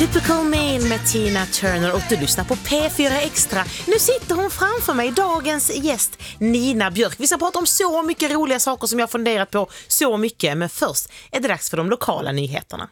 Typical Man med Tina Turner och du lyssnar på P4 Extra. Nu sitter hon framför mig, dagens gäst Nina Björk. Vi ska prata om så mycket roliga saker som jag har funderat på så mycket. Men först är det dags för de lokala nyheterna.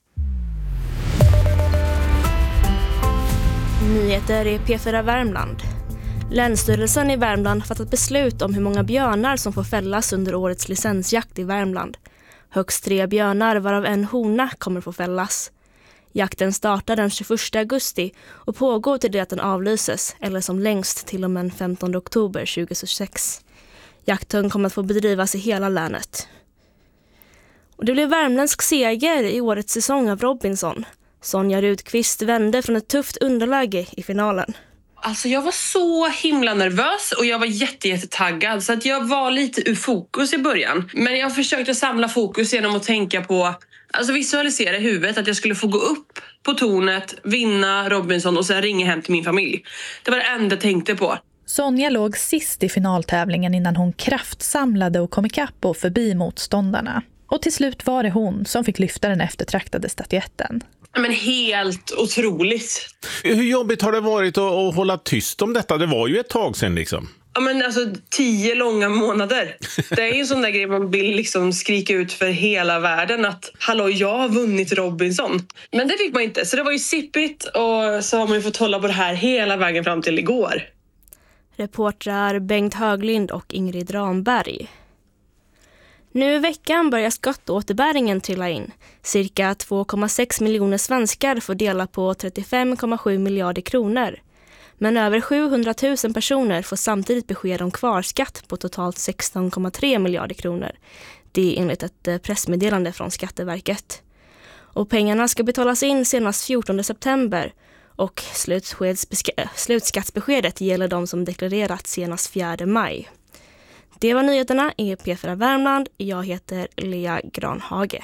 Nyheter i P4 Värmland. Länsstyrelsen i Värmland har fattat beslut om hur många björnar som får fällas under årets licensjakt i Värmland. Högst 3 björnar varav en hona kommer få fällas. Jakten startar den 21 augusti och pågår till det att den avlyses eller som längst till och med 15 oktober 2026. Jakten kommer att få bedrivas i hela länet. Och det blev värmländsk seger i årets säsong av Robinson. Sonja Rudqvist vände från ett tufft underläge i finalen. Alltså jag var så himla nervös och jag var jättetaggad så att jag var lite ur fokus i början. Men jag försökte samla fokus genom att tänka på, alltså visualisera i huvudet att jag skulle få gå upp på tornet, vinna Robinson och sen ringa hem till min familj. Det var det enda jag tänkte på. Sonja låg sist i finaltävlingen innan hon kraftsamlade och kom ikapp och förbi motståndarna. Och till slut var det hon som fick lyfta den eftertraktade statyetten. Men helt otroligt. Hur jobbigt har det varit att hålla tyst om detta? Det var ju ett tag sedan liksom. Ja men alltså 10 långa månader. Det är ju en sån där grej man vill liksom skrika ut för hela världen att hallå, jag har vunnit Robinson. Men det fick man inte, så det var ju sippigt och så har man ju fått hålla på det här hela vägen fram till igår. Reportrar Bengt Höglind och Ingrid Ramberg. Nu i veckan börjar skatteåterbäringen trilla in. Cirka 2,6 miljoner svenskar får dela på 35,7 miljarder kronor. Men över 700 000 personer får samtidigt besked om kvarskatt på totalt 16,3 miljarder kronor. Det är enligt ett pressmeddelande från Skatteverket. Och pengarna ska betalas in senast 14 september och slutskattsbeskedet gäller de som deklarerat senast 4 maj. Det var nyheterna i P4 Värmland. Jag heter Lea Granhage.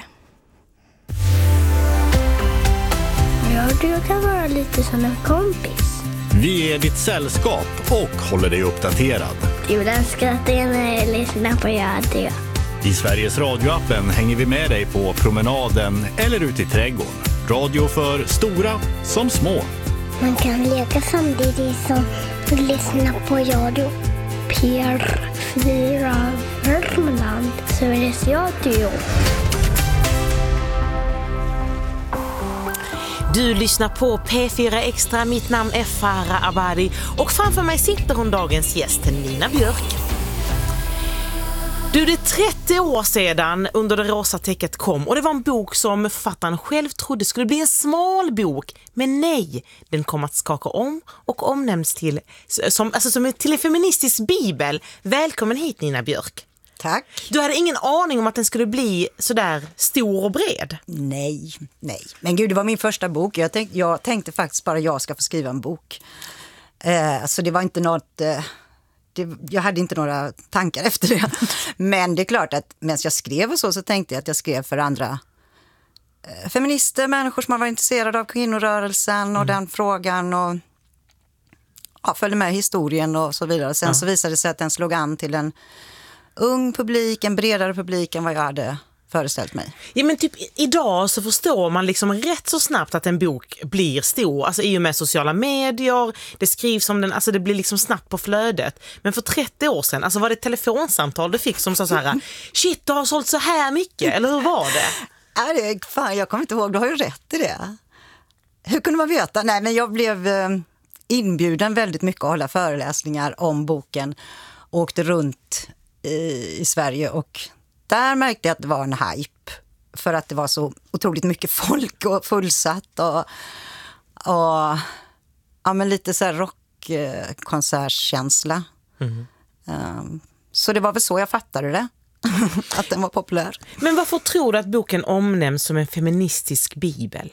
Du kan vara lite som en kompis. Vi är ditt sällskap och håller dig uppdaterad. Du älskar att det när jag lyssnar på radio. I Sveriges radioappen hänger vi med dig på promenaden eller ute i trädgården. Radio för stora som små. Man kan leka samtidigt som lyssna på radio. P4 Värmland, Sveriges Radio. Du lyssnar på P4 Extra, mitt namn är Farah Abadi och framför mig sitter hon, dagens gäst Nina Björk. Du, det är 30 år sedan Under det rosa täcket kom och det var en bok som författaren själv trodde skulle bli en smal bok. Men nej, den kom att skaka om och omnämns till som en feministisk bibel. Välkommen hit Nina Björk. Tack. Du hade ingen aning om att den skulle bli sådär stor och bred? Nej. Men gud, det var min första bok. Jag tänkte faktiskt bara jag ska få skriva en bok. Så det var inte något... jag hade inte några tankar efter det. Men det är klart att medan jag skrev och så tänkte jag att jag skrev för andra feminister, människor som var intresserade av kvinnorörelsen och den frågan och följde med historien och så vidare. Sen så visade det sig att den slog an till en ung publik, en bredare publik än vad jag hade föreställt mig. Ja, men typ idag så förstår man liksom rätt så snabbt att en bok blir stor. Alltså i och med sociala medier, det skrivs om den, alltså det blir liksom snabbt på flödet. Men för 30 år sedan, alltså var det ett telefonsamtal du fick som sa så här: shit, du har sålt så här mycket, eller hur var det? Fan, jag kommer inte ihåg, du har ju rätt i det. Hur kunde man veta? Nej, men jag blev inbjuden väldigt mycket att hålla föreläsningar om boken och åkte runt i Sverige och där märkte jag att det var en hype för att det var så otroligt mycket folk och fullsatt och ja, men lite så här rockkonsertkänsla. Så det var väl så jag fattade det, att den var populär. Men varför tror du att boken omnämns som en feministisk bibel?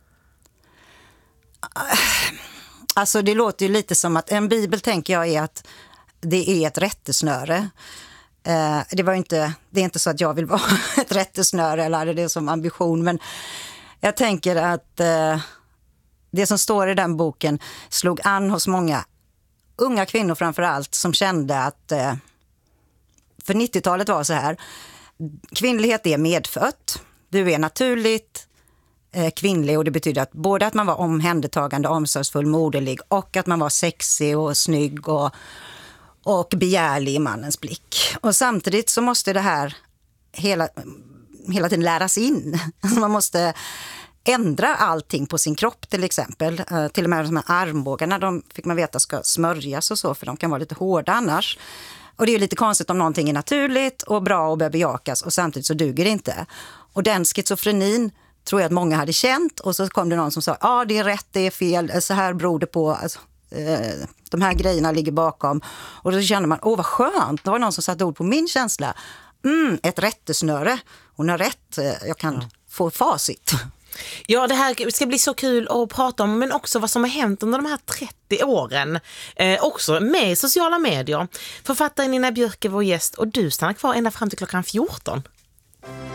Alltså det låter ju lite som att en bibel, tänker jag, är att det är ett rättesnöre. Det är inte så att jag vill vara ett rättesnöre eller hade det som ambition, men jag tänker att det som står i den boken slog an hos många unga kvinnor framförallt som kände att för 90-talet var så här: kvinnlighet är medfött, du är naturligt kvinnlig, och det betyder att både att man var omhändertagande, omsorgsfull, moderlig och att man var sexig och snygg och begärlig i mannens blick. Och samtidigt så måste det här hela tiden läras in. Man måste ändra allting på sin kropp till exempel. Till och med de här armbågarna, de fick man veta ska smörjas och så, för de kan vara lite hårda annars. Och det är ju lite konstigt om någonting är naturligt och bra och bör bejakas och samtidigt så duger det inte. Och den schizofrenin tror jag att många hade känt, och så kom det någon som sa det är rätt, det är fel, så här beror det på, alltså, de här grejerna ligger bakom. Och då känner man, vad skönt, det var någon som satte ord på min känsla. Ett rättesnöre, hon har rätt, jag kan få facit. Ja, det här ska bli så kul att prata om, men också vad som har hänt under de här 30 åren. Också med sociala medier. Författaren Nina Björk är vår gäst och du stannar kvar ända fram till klockan 14.